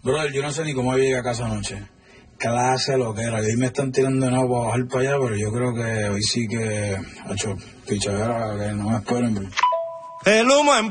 Brother, yo no sé ni cómo llegué a casa anoche. Clase lo que era. Hoy me están tirando de nuevo para bajar para allá, pero yo creo que hoy sí que ha hecho pichadera, que no me esperen. El humo en